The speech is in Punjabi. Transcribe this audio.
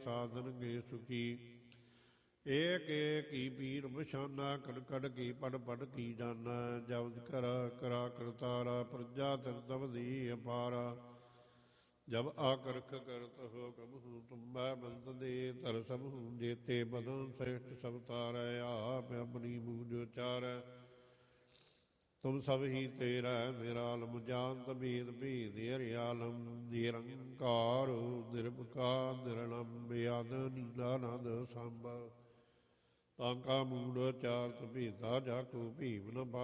ਸਾਧਨਗੇ ਸੁਖੀ। ਏਕ ਏਕ ਹੀ ਪੀਰ ਬਸ਼ਾਨਾ, ਕੜ ਕੜ ਕੀ ਪੜ ਪੜ ਕੀ ਜਾਨਾ। ਜਬਦ ਕਰਾ ਕਰਾ ਕਰਤਾਰਾ, ਪ੍ਰਜਾ ਤਰ ਤਬਦੀ ਅਪਾਰਾ। ਜਬ ਆਕਰਖ ਕਰਤ ਹੋ ਕਬਹੂ, ਤੁਮੈ ਬੰਤ ਦੇ ਧਰ ਸਭੂ। ਜੇਤੇ ਬਦਨ ਸ੍ਰੇਸ਼ਟ ਸਭ ਤਾਰੈ, ਆਪ ਆਪਣੀ ਬੂਝ ਉਚਾਰੈ। ਤੁਮ ਸਭ ਹੀ ਤੇਰਾ ਨਿਰਾਲਮ, ਜਾਨਤ ਭੇਦ ਭੇਦ ਹਰਿਆਲਮ। ਨਿਰੰਕਾਰ ਨਿਰਭਕਾਰ ਨਿਰਲੰਭ, ਆਦ ਨੀਲਾਨੰਦ ਸੰਭ। ਤਾਂਕਾ ਮੂੜ ਚਾਰਤ ਭੇਦਾ, ਜਾਕੋ ਭੀਮ ਨ